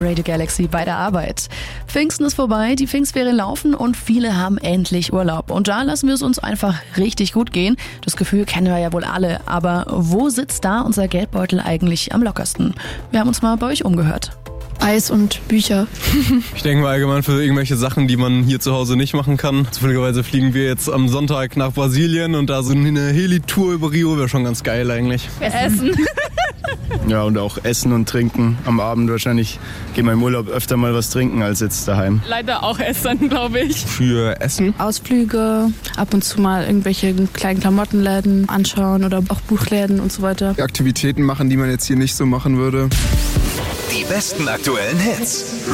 Radio Galaxy bei der Arbeit. Pfingsten ist vorbei, die Pfingstferien laufen und viele haben endlich Urlaub. Und da lassen wir es uns einfach richtig gut gehen. Das Gefühl kennen wir ja wohl alle. Aber wo sitzt da unser Geldbeutel eigentlich am lockersten? Wir haben uns mal bei euch umgehört. Eis und Bücher. Ich denke mal allgemein für irgendwelche Sachen, die man hier zu Hause nicht machen kann. Zufälligerweise fliegen wir jetzt am Sonntag nach Brasilien und da so eine Heli-Tour über Rio wäre schon ganz geil eigentlich. Essen. Ja, und auch Essen und Trinken am Abend. Wahrscheinlich gehen wir im Urlaub öfter mal was trinken als jetzt daheim. Leider auch Essen, glaube ich. Für Essen? Ausflüge, ab und zu mal irgendwelche kleinen Klamottenläden anschauen oder auch Buchläden und so weiter. Aktivitäten machen, die man jetzt hier nicht so machen würde. Die besten aktuellen Hits.